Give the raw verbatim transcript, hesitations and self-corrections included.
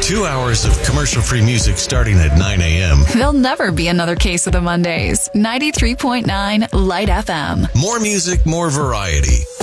Two hours of commercial-free music starting at nine a.m. There'll never be another Case of the Mondays. ninety-three point nine Light F M. More music, more variety.